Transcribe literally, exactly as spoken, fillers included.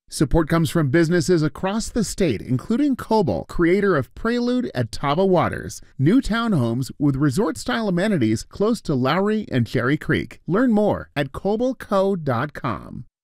Support comes from businesses across the state, including Coble, creator of Prelude at Tava Waters, new townhomes with resort-style amenities close to Lowry and Cherry Creek. Learn more at coble co dot com.